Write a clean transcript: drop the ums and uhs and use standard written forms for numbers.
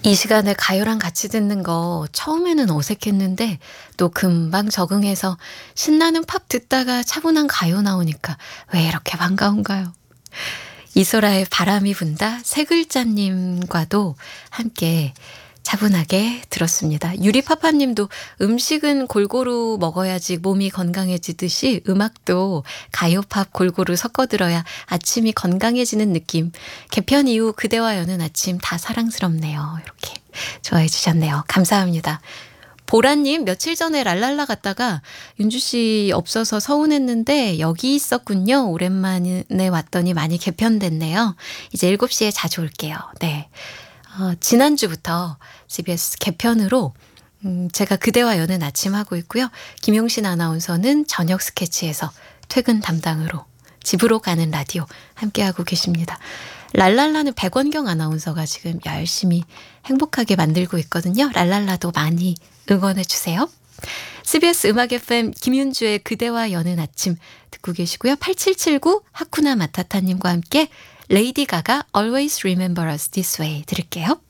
이 시간에 가요랑 같이 듣는 거 처음에는 어색했는데 또 금방 적응해서 신나는 팝 듣다가 차분한 가요 나오니까 왜 이렇게 반가운가요? 이소라의 바람이 분다 세 글자님과도 함께 차분하게 들었습니다. 유리파파님도 음식은 골고루 먹어야지 몸이 건강해지듯이 음악도 가요팝 골고루 섞어 들어야 아침이 건강해지는 느낌. 개편 이후 그대와 여는 아침 다 사랑스럽네요. 이렇게 좋아해 주셨네요. 감사합니다. 보라님 며칠 전에 랄랄라 갔다가 윤주 씨 없어서 서운했는데 여기 있었군요. 오랜만에 왔더니 많이 개편됐네요. 이제 7시에 자주 올게요. 네. 지난주부터 CBS 개편으로 제가 그대와 여는 아침 하고 있고요. 김용신 아나운서는 저녁 스케치에서 퇴근 담당으로 집으로 가는 라디오 함께하고 계십니다. 랄랄라는 백원경 아나운서가 지금 열심히 행복하게 만들고 있거든요. 랄랄라도 많이 응원해 주세요. CBS 음악 FM 김윤주의 그대와 여는 아침 듣고 계시고요. 8779 하쿠나 마타타님과 함께 레이디 가가 Always Remember Us This Way 들을게요.